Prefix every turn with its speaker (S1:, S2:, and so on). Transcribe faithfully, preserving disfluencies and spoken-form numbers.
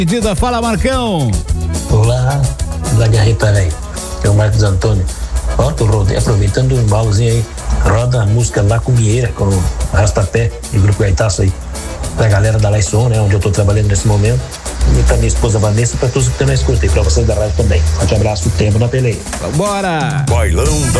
S1: Medida, fala Marcão.
S2: Olá, Lagarrita, velho. É o Marcos Antônio. Ó, tô rode... aproveitando um embalozinho aí. Roda a música La Cumieira com o Arrastapé e o Grupo Gaitaço aí. Pra galera da Laison, né? Onde eu tô trabalhando nesse momento. E pra minha esposa Vanessa, pra todos que estão na escuta. E pra vocês da rádio também. Forte abraço, tempo na peleia.
S1: Vambora!
S3: Bailão da